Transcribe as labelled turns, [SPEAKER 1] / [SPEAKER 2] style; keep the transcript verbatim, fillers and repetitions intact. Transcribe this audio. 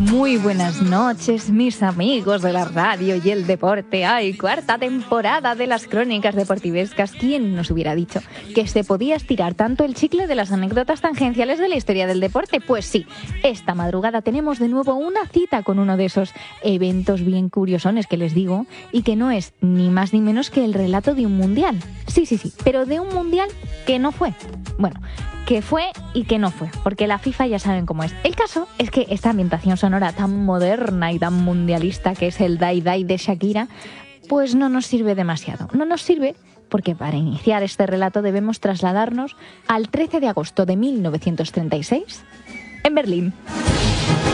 [SPEAKER 1] Muy buenas noches, mis amigos de la radio y el deporte. ¡Ay, cuarta temporada de las Crónicas Deportivescas! ¿Quién nos hubiera dicho que se podía estirar tanto el chicle de las anécdotas tangenciales de la historia del deporte? Pues sí, esta madrugada tenemos de nuevo una cita con uno de esos eventos bien curiosones que les digo, y que no es ni más ni menos que el relato de un mundial. Sí, sí, sí, pero de un mundial que no fue. Bueno, que fue y que no fue, porque la FIFA ya saben cómo es. El caso es que esta ambientación sonora tan moderna y tan mundialista que es el Dai Dai de Shakira, pues no nos sirve demasiado. No nos sirve porque para iniciar este relato debemos trasladarnos al trece de agosto de mil novecientos treinta y seis en Berlín.